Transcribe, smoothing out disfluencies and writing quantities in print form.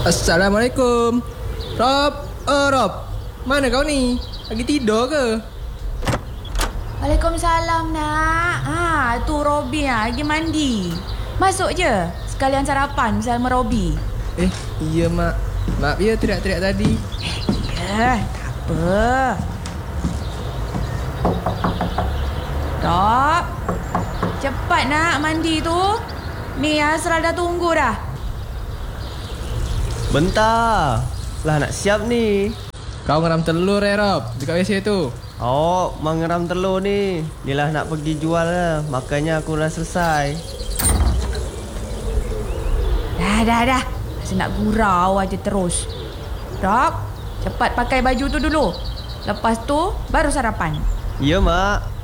Assalamualaikum. Rob, Rob. Mana kau ni? Lagi tidur ke? Waalaikumsalam nak. Tu Robi lagi mandi. Masuk je. Sekalian sarapan bersama Robi. Iya mak. Maaf ya teriak-teriak tadi. Ya, tak apa. Rob, cepat nak mandi tu. Ni Asral dah tunggu dah. Bentar. Lah nak siap ni. Kau ngeram telur Rob dekat WC tu. Oh, mengeram telur ni. Yelah nak pergi jual lah. Makanya aku dah selesai. Dah. Rasa nak gurau aja terus. Rob, cepat pakai baju tu dulu. Lepas tu baru sarapan. Ya, Mak.